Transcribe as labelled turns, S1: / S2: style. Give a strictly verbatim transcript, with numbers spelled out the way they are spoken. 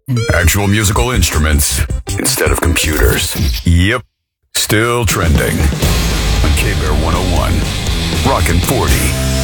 S1: Actual musical instruments instead of computers. Yep, still trending on K-Bear one oh one. Rockin' forty.